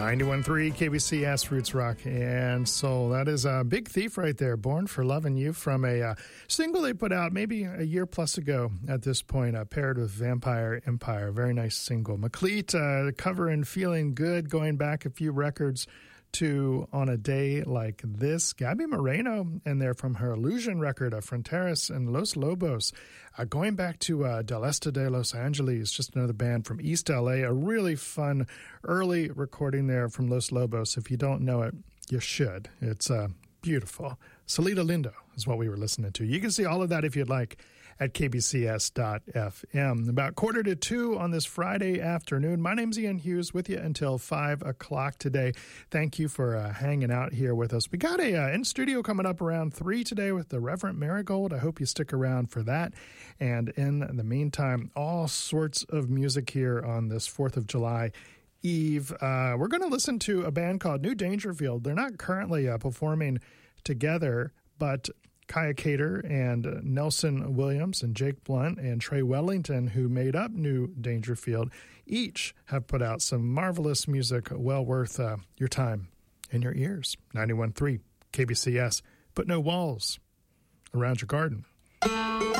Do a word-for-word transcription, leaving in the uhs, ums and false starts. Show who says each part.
Speaker 1: ninety-one point three K B C S Roots Rock and Soul. That is a Big Thief right there, Born for Loving You, from a uh, single they put out maybe a year plus ago at this point, uh, paired with Vampire Empire. Very nice single. McLeet uh, covering Feeling Good, going back a few records to On a Day Like This. Gabby Moreno, and they're from her Illusion record, uh, Fronteras and Los Lobos. Uh, going back to uh, Del Este de Los Angeles, just another band from East L A. A really fun early recording there from Los Lobos. If you don't know it, you should. It's uh, beautiful. Salida Lindo is what we were listening to. You can see all of that if you'd like at k b c s dot f m. About quarter to two on this Friday afternoon. My name's Ian Hughes, with you until five o'clock today. Thank you for uh, hanging out here with us. We got a uh, in-studio coming up around three today with the Reverend Marigold. I hope you stick around for that. And in the meantime, all sorts of music here on this fourth of July Eve. Uh, we're going to listen to a band called New Dangerfield. They're not currently uh, performing together, but Kaya Cater and uh, Nelson Williams and Jake Blunt and Trey Wellington, who made up New Dangerfield, each have put out some marvelous music well worth uh, your time and your ears. ninety-one point three K B C S. Put no walls around your garden.